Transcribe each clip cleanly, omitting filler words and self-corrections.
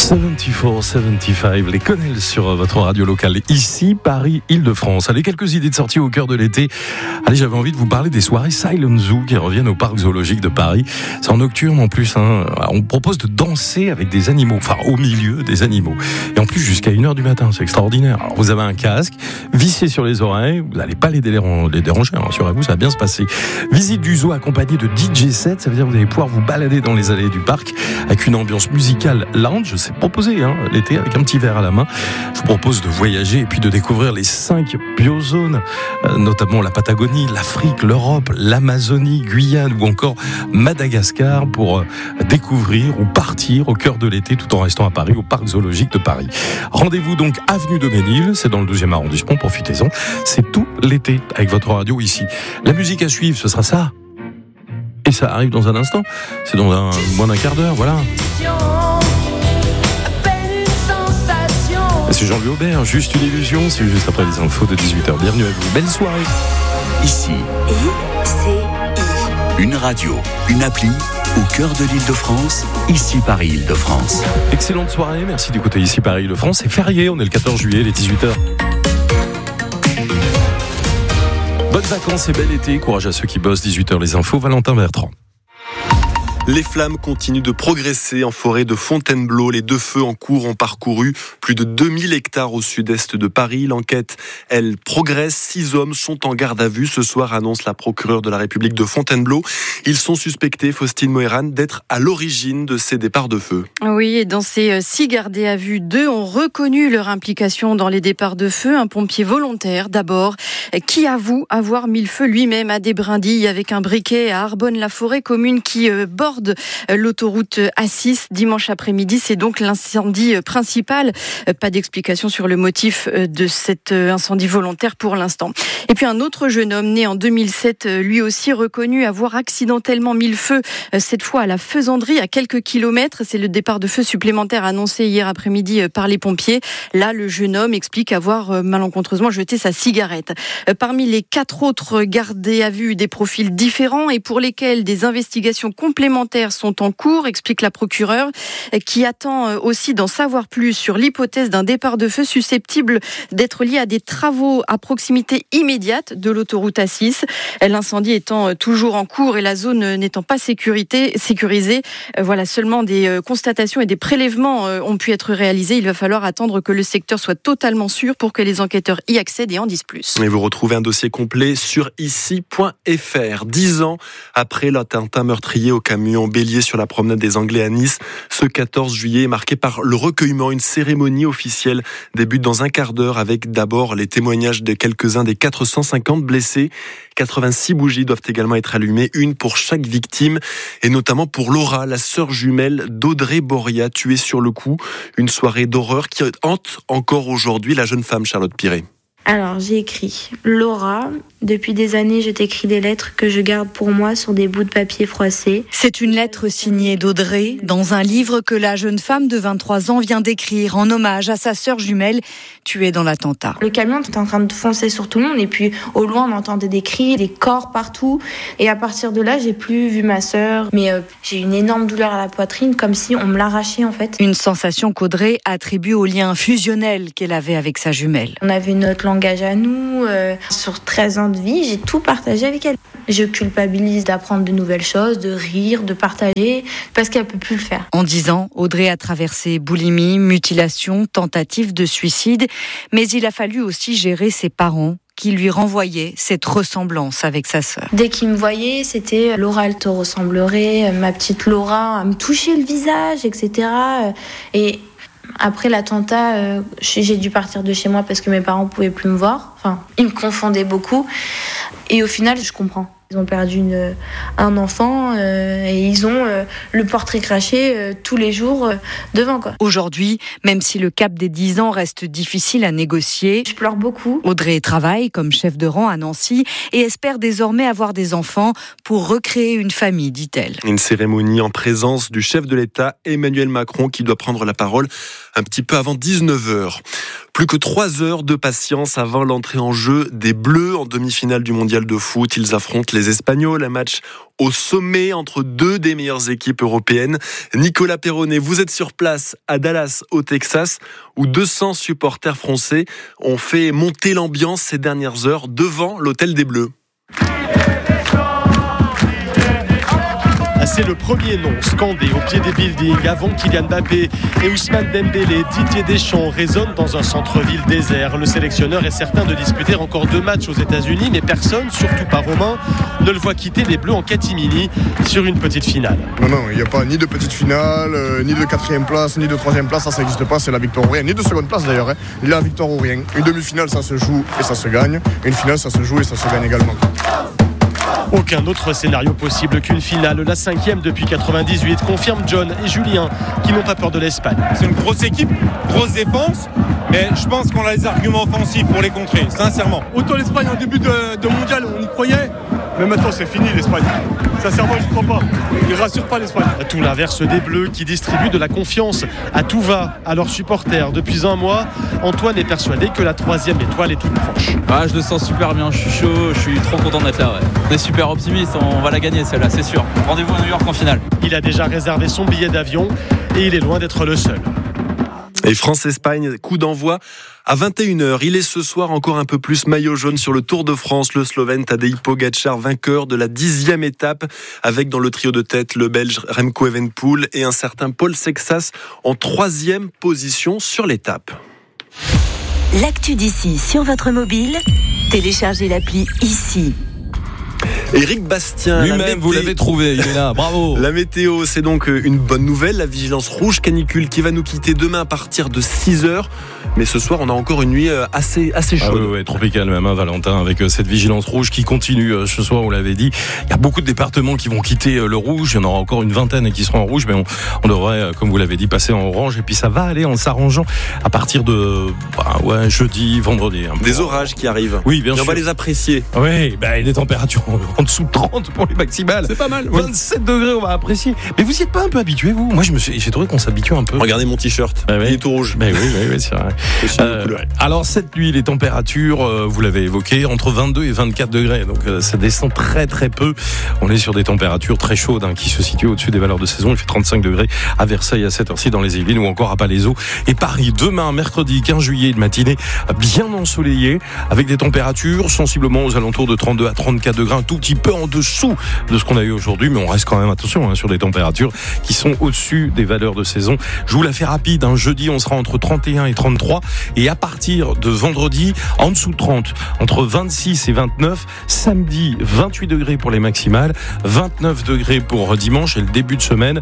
74-75, les Connells sur votre radio locale, ici, Paris, Île-de-France. Allez, quelques idées de sortie au cœur de l'été. Allez, j'avais envie de vous parler des soirées Silent Zoo qui reviennent au parc zoologique de Paris. C'est en nocturne en plus, hein. On propose de danser avec des animaux, enfin au milieu des animaux. Et en plus jusqu'à 1h du matin, c'est extraordinaire. Alors vous avez un casque, vissé sur les oreilles, vous n'allez pas les déranger, rassurez-vous, ça va bien se passer. Visite du zoo accompagnée de DJ set, ça veut dire que vous allez pouvoir vous balader dans les allées du parc avec une ambiance musicale lounge. C'est proposé l'été avec un petit verre à la main. Je vous propose de voyager et puis de découvrir les 5 biozones, notamment la Patagonie, l'Afrique, l'Europe, l'Amazonie, Guyane ou encore Madagascar pour découvrir ou partir au cœur de l'été tout en restant à Paris au parc zoologique de Paris. Rendez-vous donc avenue de Ménil, c'est dans le 12e arrondissement, profitez-en. C'est tout l'été avec votre radio ici. La musique à suivre, ce sera ça. Et ça arrive dans un instant. C'est dans moins d'un quart d'heure, voilà. C'est Jean-Louis Aubert, juste une illusion, c'est juste après les infos de 18h. Bienvenue à vous, belle soirée. Ici, une radio, une appli, au cœur de l'Île-de-France, ici Paris, Île-de-France. Excellente soirée, merci d'écouter ici Paris, Île-de-France. C'est férié, on est le 14 juillet, les 18h. Bonnes vacances et bel été, courage à ceux qui bossent, 18h les infos, Valentin Bertrand. Les flammes continuent de progresser en forêt de Fontainebleau. Les 2 feux en cours ont parcouru plus de 2000 hectares au sud-est de Paris. L'enquête, elle progresse. 6 hommes sont en garde à vue ce soir, annonce la procureure de la République de Fontainebleau. Ils sont suspectés, Faustine Moëran, d'être à l'origine de ces départs de feu. Oui, et dans ces 6 gardés à vue, 2 ont reconnu leur implication dans les départs de feu. Un pompier volontaire, d'abord, qui avoue avoir mis le feu lui-même à des brindilles avec un briquet à Arbonne-la-Forêt, commune qui borde l'autoroute A6 dimanche après-midi. C'est donc l'incendie principal. Pas d'explication sur le motif de cet incendie volontaire pour l'instant. Et puis un autre jeune homme né en 2007, lui aussi reconnu avoir accidentellement mis le feu, cette fois à la Faisanderie, à quelques kilomètres. C'est le départ de feu supplémentaire annoncé hier après-midi par les pompiers. Là, le jeune homme explique avoir malencontreusement jeté sa cigarette. Parmi les 4 autres gardés à vue, des profils différents et pour lesquels des investigations complémentaires sont en cours, explique la procureure, qui attend aussi d'en savoir plus sur l'hypothèse d'un départ de feu susceptible d'être lié à des travaux à proximité immédiate de l'autoroute A6. L'incendie étant toujours en cours et la zone n'étant pas sécurisée, voilà, seulement des constatations et des prélèvements ont pu être réalisés. Il va falloir attendre que le secteur soit totalement sûr pour que les enquêteurs y accèdent et en disent plus. Et vous retrouvez un dossier complet sur ici.fr. 10 ans après l'attentat meurtrier au camion Bélier sur la promenade des Anglais à Nice, ce 14 juillet est marqué par le recueillement. Une cérémonie officielle débute dans un quart d'heure avec d'abord les témoignages de quelques-uns des 450 blessés. 86 bougies doivent également être allumées, une pour chaque victime, et notamment pour Laura, la sœur jumelle d'Audrey Boria, tuée sur le coup. Une soirée d'horreur qui hante encore aujourd'hui la jeune femme Charlotte Piré. Alors, j'ai écrit Laura. Depuis des années, je t'écris des lettres que je garde pour moi sur des bouts de papier froissés. C'est une lettre signée d'Audrey dans un livre que la jeune femme de 23 ans vient d'écrire en hommage à sa sœur jumelle tuée dans l'attentat. Le camion était en train de foncer sur tout le monde et puis au loin, on entendait des cris, des corps partout. Et à partir de là, j'ai plus vu ma sœur. Mais j'ai eu une énorme douleur à la poitrine, comme si on me l'arrachait en fait. Une sensation qu'Audrey attribue au lien fusionnel qu'elle avait avec sa jumelle. On avait notre langage à nous. Sur 13 ans de vie, j'ai tout partagé avec elle. Je culpabilise d'apprendre de nouvelles choses, de rire, de partager, parce qu'elle peut plus le faire. En 10 ans, Audrey a traversé boulimie, mutilation, tentative de suicide, mais il a fallu aussi gérer ses parents qui lui renvoyaient cette ressemblance avec sa sœur. Dès qu'il me voyait, c'était Laura, elle te ressemblerait, ma petite Laura, à me toucher le visage, etc. Et après l'attentat, j'ai dû partir de chez moi parce que mes parents pouvaient plus me voir. Enfin, ils me confondaient beaucoup. Et au final, je comprends. Ils ont perdu un enfant et ils ont le portrait craché tous les jours devant, quoi. Aujourd'hui, même si le cap des 10 ans reste difficile à négocier, je pleure beaucoup. Audrey travaille comme chef de rang à Nancy et espère désormais avoir des enfants pour recréer une famille, dit-elle. Une cérémonie en présence du chef de l'État, Emmanuel Macron, qui doit prendre la parole un petit peu avant 19h. Plus que 3 heures de patience avant l'entrée en jeu des Bleus en demi-finale du mondial de foot. Ils affrontent les Espagnols. Un match au sommet entre deux des meilleures équipes européennes. Nicolas Perronnet, vous êtes sur place à Dallas, au Texas, où 200 supporters français ont fait monter l'ambiance ces dernières heures devant l'hôtel des Bleus. C'est le premier nom scandé au pied des buildings avant Kylian Mbappé et Ousmane Dembélé. Didier Deschamps résonne dans un centre-ville désert. Le sélectionneur est certain de disputer encore 2 matchs aux États-Unis, mais personne, surtout pas Romain, ne le voit quitter les Bleus en catimini sur une petite finale. Non, il n'y a pas ni de petite finale, ni de 4e place, ni de 3e place, ça n'existe pas, c'est la victoire ou rien, ni de seconde place d'ailleurs, il y a la victoire ou rien. Une demi-finale, ça se joue et ça se gagne. Une finale, ça se joue et ça se gagne également. Aucun autre scénario possible qu'une finale, la 5e depuis 98, confirme John et Julien qui n'ont pas peur de l'Espagne. C'est une grosse équipe, grosse défense, mais je pense qu'on a les arguments offensifs pour les contrer, sincèrement. Autant l'Espagne en début de mondial, on y croyait, mais maintenant c'est fini l'Espagne. Sincèrement, je ne crois pas. Ils ne rassurent pas l'Espagne. Tout l'inverse des Bleus qui distribuent de la confiance à tout va à leurs supporters. Depuis un mois, Antoine est persuadé que la 3e étoile est toute proche. Je le sens super bien, je suis chaud, je suis trop content d'être là. Ouais. On est super optimiste, on va la gagner celle-là, c'est sûr. Rendez-vous à New York en finale. Il a déjà réservé son billet d'avion et il est loin d'être le seul. Et France-Espagne, coup d'envoi à 21h. Il est ce soir encore un peu plus maillot jaune sur le Tour de France. Le Slovène Tadej Pogačar, vainqueur de la 10e étape, avec dans le trio de tête le Belge Remco Evenepoel et un certain Paul Sexas en 3e position sur l'étape. L'actu d'ici sur votre mobile, téléchargez l'appli ici. Éric Bastien, lui-même, vous l'avez trouvé, il est là, bravo. La météo, c'est donc une bonne nouvelle. La vigilance rouge canicule qui va nous quitter demain à partir de 6h. Mais ce soir, on a encore une nuit assez chaude. Oui, tropicale même, Valentin, avec cette vigilance rouge qui continue ce soir, on l'avait dit. Il y a beaucoup de départements qui vont quitter le rouge. Il y en aura encore une vingtaine qui seront en rouge, mais on devrait, comme vous l'avez dit, passer en orange. Et puis ça va aller en s'arrangeant à partir de jeudi, vendredi. Des orages qui arrivent. Oui, bien sûr. On va les apprécier. Oui, les températures en dessous de 30 pour les maximales. C'est pas mal. 27 degrés, on va apprécier. Mais vous n'y êtes pas un peu habitué, vous ? Moi, j'ai trouvé qu'on s'habitue un peu. Regardez mon t-shirt. Il est tout rouge. Oui, c'est vrai. Alors, cette nuit, les températures, vous l'avez évoqué, entre 22 et 24 degrés. Donc, ça descend très, très peu. On est sur des températures très chaudes qui se situent au-dessus des valeurs de saison. Il fait 35 degrés à Versailles à cette heure-ci dans les Yvelines ou encore à Palaiseau et Paris. Demain, mercredi 15 juillet, une matinée bien ensoleillée avec des températures sensiblement aux alentours de 32 à 34 degrés, un tout petit peu en dessous de ce qu'on a eu aujourd'hui, mais on reste quand même, attention, sur des températures qui sont au-dessus des valeurs de saison. Je vous la fais rapide, jeudi on sera entre 31 et 33 et à partir de vendredi en dessous de 30, entre 26 et 29, samedi 28 degrés pour les maximales, 29 degrés pour dimanche et le début de semaine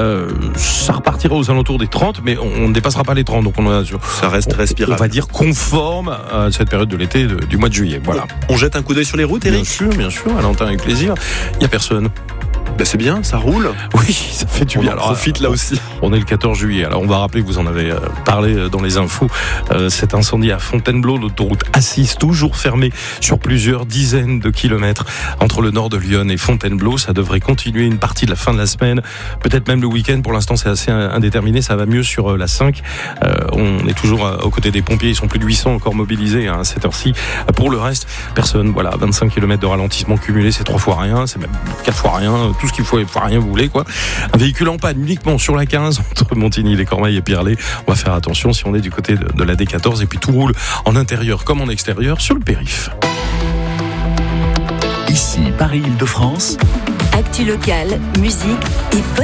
ça repartira aux alentours des 30, mais on ne dépassera pas les 30, donc ça reste respirable. On va dire conforme à cette période de l'été du mois de juillet. Voilà. On jette un coup d'œil sur les routes, Eric ? Bien sûr, Valentin, avec plaisir. Il n'y a personne. C'est bien, ça roule. Oui, ça fait du bien. On profite là aussi. On est le 14 juillet. Alors on va rappeler que vous en avez parlé dans les infos. Cet incendie à Fontainebleau, l'autoroute A6, toujours fermée sur plusieurs dizaines de kilomètres entre le nord de Lyon et Fontainebleau. Ça devrait continuer une partie de la fin de la semaine, peut-être même le week-end. Pour l'instant, c'est assez indéterminé. Ça va mieux sur la 5. On est toujours aux côtés des pompiers. Ils sont plus de 800 encore mobilisés à cette heure-ci. Pour le reste, personne. Voilà, 25 km de ralentissement cumulé, c'est 3 fois rien. C'est même 4 fois rien. Tout ce qu'il faut rien, vous voulez, quoi. Un véhicule en panne uniquement sur la 15 entre Montigny, les Cormeilles et Pierrelet. On va faire attention si on est du côté de la D14 et puis tout roule en intérieur comme en extérieur sur le périph'. Ici, Paris-Île-de-France. Actu locale, musique et